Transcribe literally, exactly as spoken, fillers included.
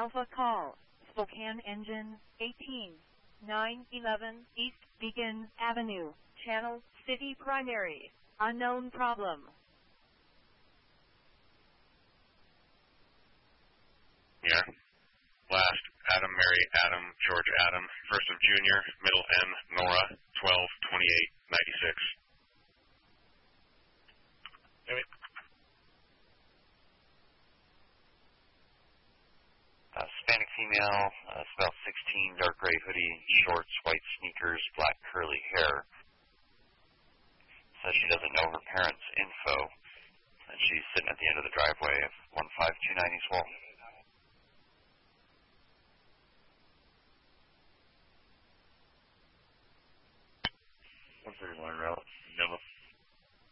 Alpha call, Spokane engine, eighteen, nine eleven East Beacon Avenue, channel, city primary, unknown problem. Yeah. Last, Adam, Mary, Adam, George, Adam, first of Junior, middle M, Nora, twelve twenty-eight ninety-six. Maybe. Uh, Hispanic female, uh, it's about sixteen, dark gray hoodie, shorts, white sneakers, black curly hair. Says she doesn't know her parents' info, and she's sitting at the end of the driveway of one five two nine East Wall.